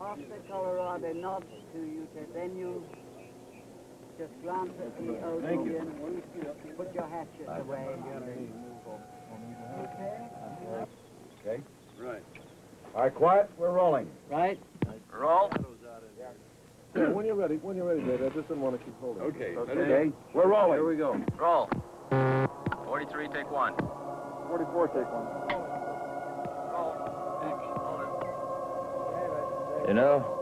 Officer Colorado nods to you, then you just glance at the Odeon, put your hatchet away, and move on. Okay? Okay. Right. All right, quiet. We're rolling. Right? Roll. Yeah, when you're ready, Dave. I just didn't want to keep holding. Okay. Okay. We're rolling. Here we go. Roll. 43, take one. 44, take one. Roll. Action. You know,